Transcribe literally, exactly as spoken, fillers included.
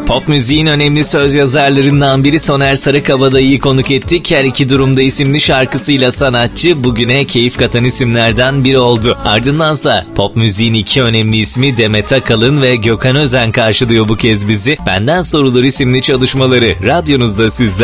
Pop müziğin önemli söz yazarlarından biri Soner Sarıkabadayı'yı konuk ettik. Her iki durumda isimli şarkısıyla sanatçı bugüne keyif katan isimlerden biri oldu. Ardındansa pop müziğin iki önemli ismi Demet Akalın ve Gökhan Özen karşılıyor bu kez bizi. Benden Sorulur isimli çalışmaları radyonuzda sizler.